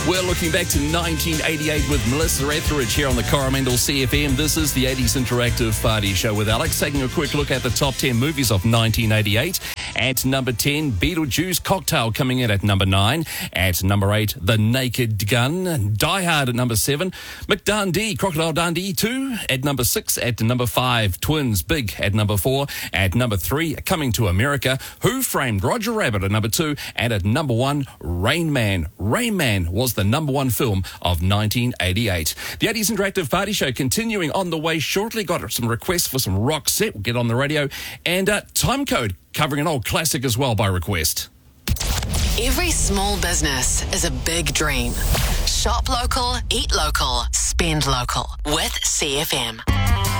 We're looking back to 1988 with Melissa Etheridge here on the Coromandel CFM. This is the 80s Interactive Party Show with Alex, taking a quick look at the top 10 movies of 1988. At number 10, Beetlejuice Cocktail coming in at number 9. At number 8, The Naked Gun. Die Hard at number 7. McDundee, Crocodile Dundee 2 at number 6. At number 5, Twins Big at number 4. At number 3, Coming to America. Who Framed Roger Rabbit at number 2. And at number 1, Rain Man. Rain Man was the number 1 film of 1988. The 80s Interactive Party Show continuing on the way shortly. Got some requests for some rock set. We'll get on the radio. And Time Code, covering an old classic as well by request. Every small business is a big dream. Shop local, eat local, spend local with CFM.